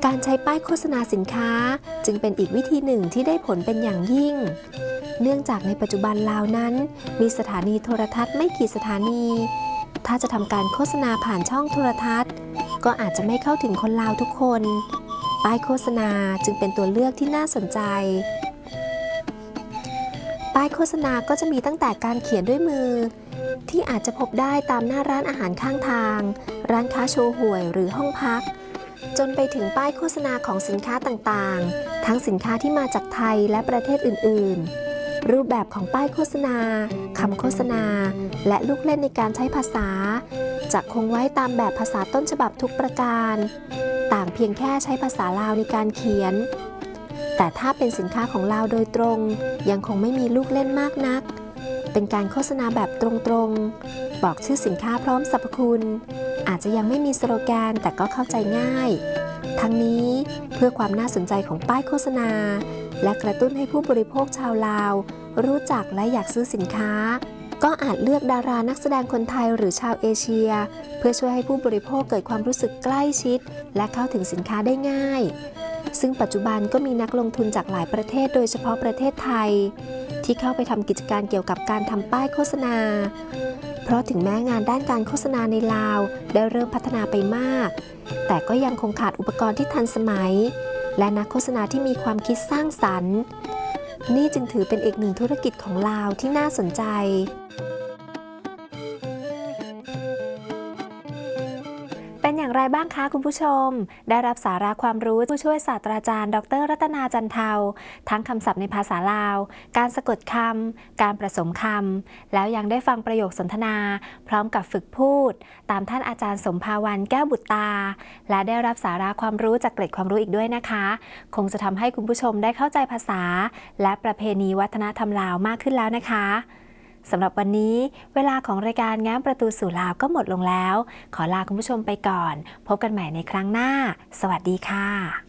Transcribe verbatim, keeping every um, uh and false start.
การใช้ป้ายโฆษณาสินค้าจึงเป็นอีกวิธีหนึ่งที่ได้ผลเป็นอย่างยิ่งเนื่องจากในปัจจุบันลาวนั้นมีสถานีโทรทัศน์ไม่กี่สถานีถ้าจะทำการโฆษณาผ่านช่องโทรทัศน์ก็อาจจะไม่เข้าถึงคนลาวทุกคนป้ายโฆษณาจึงเป็นตัวเลือกที่น่าสนใจป้ายโฆษณาก็จะมีตั้งแต่การเขียนด้วยมือที่อาจจะพบได้ตามหน้าร้านอาหารข้างทางร้านค้าโชว์หวยหรือห้องพักจนไปถึงป้ายโฆษณาของสินค้าต่างๆทั้งสินค้าที่มาจากไทยและประเทศอื่นๆรูปแบบของป้ายโฆษณาคำโฆษณาและลูกเล่นในการใช้ภาษาจะคงไว้ตามแบบภาษาต้นฉบับทุกประการต่างเพียงแค่ใช้ภาษาลาวในการเขียนแต่ถ้าเป็นสินค้าของลาวโดยตรงยังคงไม่มีลูกเล่นมากนักเป็นการโฆษณาแบบตรงๆบอกชื่อสินค้าพร้อมสรรพคุณอาจจะยังไม่มีสโลแกนแต่ก็เข้าใจง่ายทั้งนี้เพื่อความน่าสนใจของป้ายโฆษณาและกระตุ้นให้ผู้บริโภคชาวลาวรู้จักและอยากซื้อสินค้าก็อาจเลือกดารานักแสดงคนไทยหรือชาวเอเชียเพื่อช่วยให้ผู้บริโภคเกิดความรู้สึกใกล้ชิดและเข้าถึงสินค้าได้ง่ายซึ่งปัจจุบันก็มีนักลงทุนจากหลายประเทศโดยเฉพาะประเทศไทยที่เข้าไปทำกิจการเกี่ยวกับการทำป้ายโฆษณาเพราะถึงแม้งานด้านการโฆษณาในลาวได้เริ่มพัฒนาไปมากแต่ก็ยังคงขาดอุปกรณ์ที่ทันสมัยและนักโฆษณาที่มีความคิดสร้างสรรค์นี่จึงถือเป็นอีกหนึ่งธุรกิจของลาวที่น่าสนใจเป็นอย่างไรบ้างคะคุณผู้ชมได้รับสาระความรู้ผู้ช่วยศาสตราจารย์ดรรัตนาจันเทาทั้งคำศัพท์ในภาษาลาวการสะกดคำการผสมคำแล้วยังได้ฟังประโยคสนทนาพร้อมกับฝึกพูดตามท่านอาจารย์สมภาวันแก้วบุตรตาและได้รับสาระความรู้จากเกร็ดความรู้อีกด้วยนะคะคงจะทำให้คุณผู้ชมได้เข้าใจภาษาและประเพณีวัฒนธรรมลาวมากขึ้นแล้วนะคะสำหรับวันนี้เวลาของรายการแง้มประตูสู่ลาวก็หมดลงแล้วขอลาคุณผู้ชมไปก่อนพบกันใหม่ในครั้งหน้าสวัสดีค่ะ